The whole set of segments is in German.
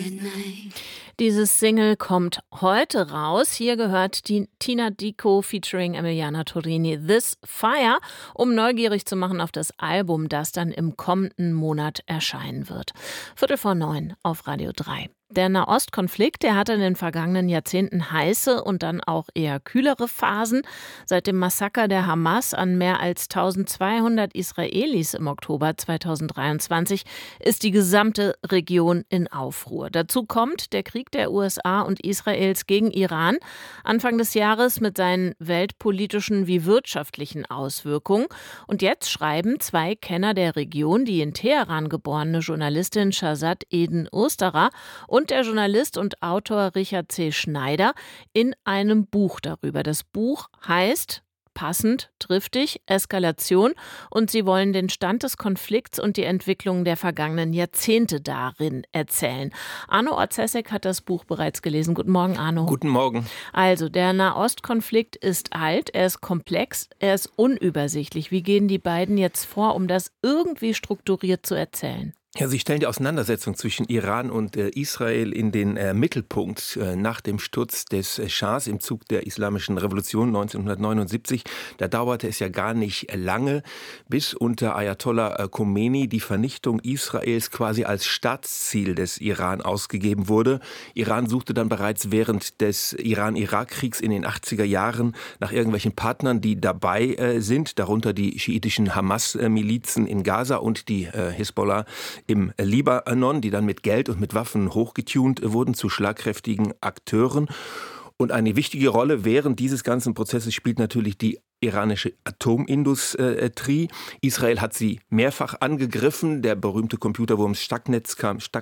Dieses Single kommt heute raus. Hier gehört die Tina Dico featuring Emiliana Torini This Fire, um neugierig zu machen auf das Album, das dann im kommenden Monat erscheinen wird. 8:45 auf Radio 3. Der Nahostkonflikt, der hatte in den vergangenen Jahrzehnten heiße und dann auch eher kühlere Phasen. Seit dem Massaker der Hamas an mehr als 1200 Israelis im Oktober 2023 ist die gesamte Region in Aufruhr. Dazu kommt der Krieg der USA und Israels gegen Iran Anfang des Jahres mit seinen weltpolitischen wie wirtschaftlichen Auswirkungen. Und jetzt schreiben zwei Kenner der Region, die in Teheran geborene Journalistin Shahzad Eden Osterer und der Journalist und Autor Richard C. Schneider in einem Buch darüber. Das Buch heißt passend, triftig, Eskalation, und sie wollen den Stand des Konflikts und die Entwicklung der vergangenen Jahrzehnte darin erzählen. Arno Orzesek hat das Buch bereits gelesen. Guten Morgen, Arno. Guten Morgen. Also, der Nahostkonflikt ist alt, er ist komplex, er ist unübersichtlich. Wie gehen die beiden jetzt vor, um das irgendwie strukturiert zu erzählen? Ja, Sie stellen die Auseinandersetzung zwischen Iran und Israel in den Mittelpunkt nach dem Sturz des Schahs im Zug der Islamischen Revolution 1979. Da dauerte es ja gar nicht lange, bis unter Ayatollah Khomeini die Vernichtung Israels quasi als Staatsziel des Iran ausgegeben wurde. Iran suchte dann bereits während des Iran-Irak-Kriegs in den 80er Jahren nach irgendwelchen Partnern, die dabei sind, darunter die schiitischen Hamas-Milizen in Gaza und die Hisbollah im Libanon, die dann mit Geld und mit Waffen hochgetunt wurden zu schlagkräftigen Akteuren. Und eine wichtige Rolle während dieses ganzen Prozesses spielt natürlich die iranische Atomindustrie. Israel hat sie mehrfach angegriffen. Der berühmte Computerwurm Stuxnet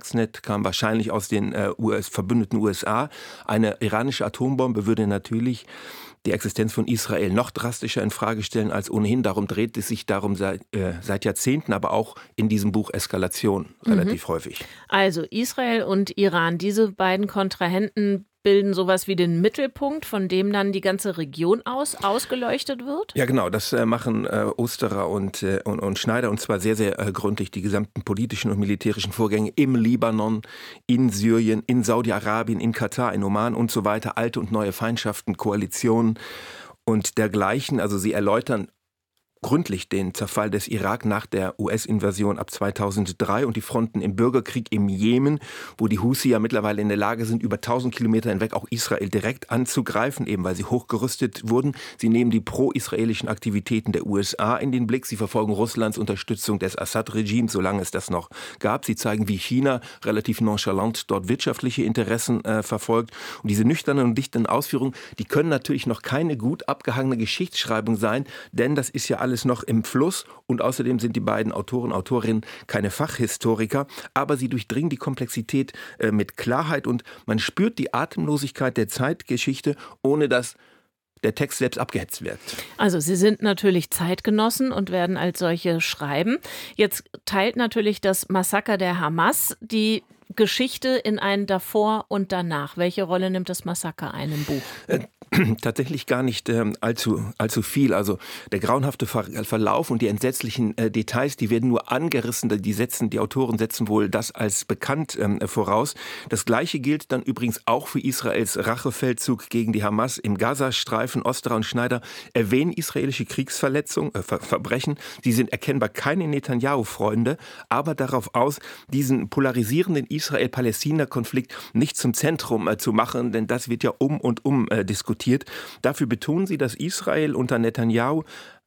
kam wahrscheinlich aus den verbündeten USA. Eine iranische Atombombe würde natürlich die Existenz von Israel noch drastischer in Frage stellen als ohnehin. Darum dreht es sich seit Jahrzehnten, aber auch in diesem Buch Eskalation relativ häufig. Also Israel und Iran, diese beiden Kontrahenten bilden sowas wie den Mittelpunkt, von dem dann die ganze Region ausgeleuchtet wird? Ja, genau, das machen Osterer und Schneider, und zwar sehr, sehr gründlich, die gesamten politischen und militärischen Vorgänge im Libanon, in Syrien, in Saudi-Arabien, in Katar, in Oman und so weiter, alte und neue Feindschaften, Koalitionen und dergleichen. Also sie erläutern gründlich den Zerfall des Irak nach der US-Invasion ab 2003 und die Fronten im Bürgerkrieg im Jemen, wo die Husi ja mittlerweile in der Lage sind, über 1000 Kilometer hinweg auch Israel direkt anzugreifen, eben weil sie hochgerüstet wurden. Sie nehmen die pro-israelischen Aktivitäten der USA in den Blick. Sie verfolgen Russlands Unterstützung des Assad-Regimes, solange es das noch gab. Sie zeigen, wie China relativ nonchalant dort wirtschaftliche Interessen verfolgt. Und diese nüchternen und dichten Ausführungen, die können natürlich noch keine gut abgehangene Geschichtsschreibung sein, denn das ist ja alles noch im Fluss, und außerdem sind die beiden Autorinnen keine Fachhistoriker, aber sie durchdringen die Komplexität mit Klarheit und man spürt die Atemlosigkeit der Zeitgeschichte, ohne dass der Text selbst abgehetzt wird. Also Sie sind natürlich Zeitgenossen und werden als solche schreiben. Jetzt teilt natürlich das Massaker der Hamas die Geschichte in ein Davor und Danach. Welche Rolle nimmt das Massaker ein im Buch? Tatsächlich gar nicht allzu viel. Also der grauenhafte Verlauf und die entsetzlichen Details, die werden nur angerissen. Die Autoren setzen wohl das als bekannt voraus. Das Gleiche gilt dann übrigens auch für Israels Rachefeldzug gegen die Hamas im Gazastreifen. Osterer und Schneider erwähnen israelische Verbrechen. Sie sind erkennbar keine Netanyahu-Freunde, aber darauf aus, diesen polarisierenden Israel-Palästina-Konflikt nicht zum Zentrum zu machen, denn das wird ja um diskutiert. Dafür betonen sie, dass Israel unter Netanyahu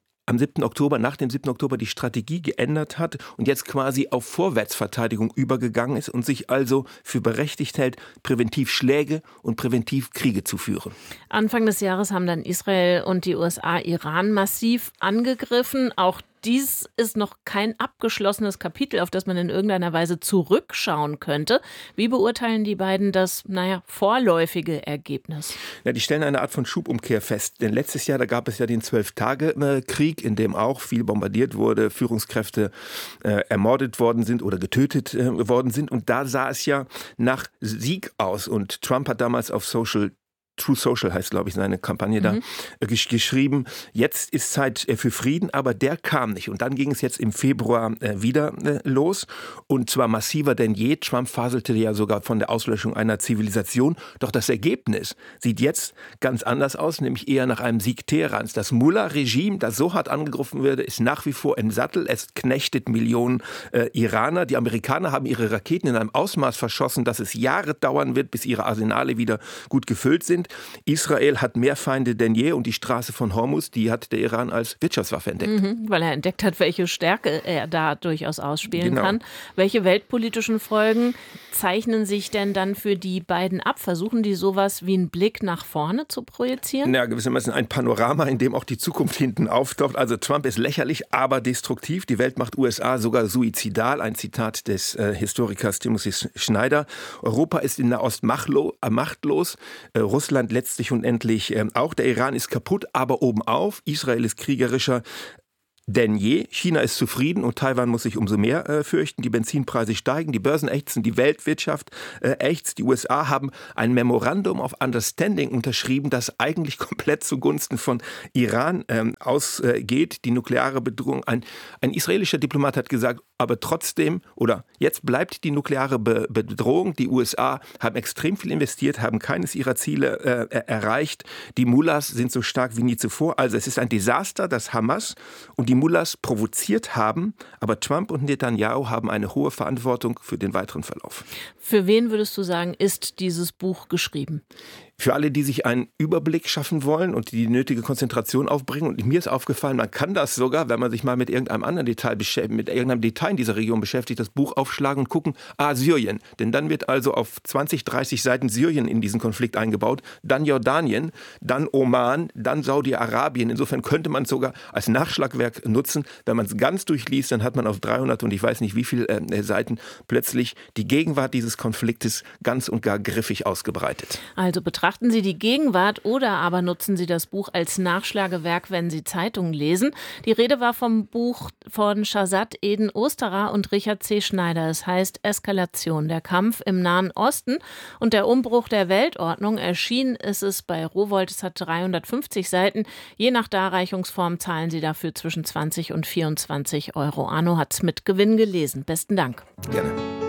nach dem 7. Oktober die Strategie geändert hat und jetzt quasi auf Vorwärtsverteidigung übergegangen ist und sich also für berechtigt hält, präventiv Schläge und präventiv Kriege zu führen. Anfang des Jahres haben dann Israel und die USA Iran massiv angegriffen. Auch dies ist noch kein abgeschlossenes Kapitel, auf das man in irgendeiner Weise zurückschauen könnte. Wie beurteilen die beiden das, vorläufige Ergebnis? Ja, die stellen eine Art von Schubumkehr fest. Denn letztes Jahr, da gab es ja den 12-Tage-Krieg, in dem auch viel bombardiert wurde, Führungskräfte ermordet worden sind oder getötet worden sind. Und da sah es ja nach Sieg aus. Und Trump hat damals auf Social True Social heißt, glaube ich, seine Kampagne da, geschrieben, jetzt ist Zeit für Frieden, aber der kam nicht. Und dann ging es jetzt im Februar wieder los und zwar massiver denn je. Trump faselte ja sogar von der Auslöschung einer Zivilisation. Doch das Ergebnis sieht jetzt ganz anders aus, nämlich eher nach einem Sieg Teherans. Das Mullah-Regime, das so hart angegriffen wird, ist nach wie vor im Sattel. Es knechtet Millionen Iraner. Die Amerikaner haben ihre Raketen in einem Ausmaß verschossen, dass es Jahre dauern wird, bis ihre Arsenale wieder gut gefüllt sind. Israel hat mehr Feinde denn je und die Straße von Hormuz, die hat der Iran als Wirtschaftswaffe entdeckt. Weil er entdeckt hat, welche Stärke er da durchaus ausspielen Genau. kann. Welche weltpolitischen Folgen zeichnen sich denn dann für die beiden ab? Versuchen die sowas wie einen Blick nach vorne zu projizieren? Ja, gewissermaßen ein Panorama, in dem auch die Zukunft hinten auftaucht. Also Trump ist lächerlich, aber destruktiv. Die Welt macht USA sogar suizidal. Ein Zitat des Historikers Timothy Snyder. Europa ist in Nahost machtlos. Russland letztlich und endlich auch. Der Iran ist kaputt, aber obenauf. Israel ist kriegerischer denn je. China ist zufrieden und Taiwan muss sich umso mehr fürchten. Die Benzinpreise steigen, die Börsen ächzen, die Weltwirtschaft ächzt. Die USA haben ein Memorandum of Understanding unterschrieben, das eigentlich komplett zugunsten von Iran ausgeht. Die nukleare Bedrohung. Ein israelischer Diplomat hat gesagt, aber trotzdem, oder jetzt bleibt die nukleare Bedrohung. Die USA haben extrem viel investiert, haben keines ihrer Ziele erreicht. Die Mullahs sind so stark wie nie zuvor. Also es ist ein Desaster, dass Hamas und die Mullahs provoziert haben, aber Trump und Netanyahu haben eine hohe Verantwortung für den weiteren Verlauf. Für wen würdest du sagen, ist dieses Buch geschrieben? Für alle, die sich einen Überblick schaffen wollen und die nötige Konzentration aufbringen. Und mir ist aufgefallen, man kann das sogar, wenn man sich mal mit irgendeinem anderen Detail mit irgendeinem Detail in dieser Region beschäftigt, das Buch aufschlagen und gucken, Syrien. Denn dann wird also auf 20, 30 Seiten Syrien in diesen Konflikt eingebaut, dann Jordanien, dann Oman, dann Saudi-Arabien. Insofern könnte man es sogar als Nachschlagwerk nutzen. Wenn man es ganz durchliest, dann hat man auf 300 und ich weiß nicht wie viele Seiten plötzlich die Gegenwart dieses Konfliktes ganz und gar griffig ausgebreitet. Also betrachten Sie die Gegenwart oder aber nutzen Sie das Buch als Nachschlagewerk, wenn Sie Zeitungen lesen. Die Rede war vom Buch von Shahzad Eden Osterer und Richard C. Schneider. Es heißt Eskalation, der Kampf im Nahen Osten und der Umbruch der Weltordnung. Erschienen ist es bei Rowohlt. Es hat 350 Seiten. Je nach Darreichungsform zahlen Sie dafür zwischen 20 und 24 Euro. Arno hat es mit Gewinn gelesen. Besten Dank. Gerne.